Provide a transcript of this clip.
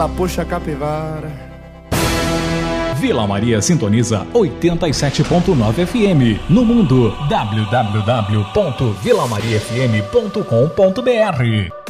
ela puxa a capivara. Vila Maria sintoniza 87.9 FM. No mundo, www.vilamariafm.com.br.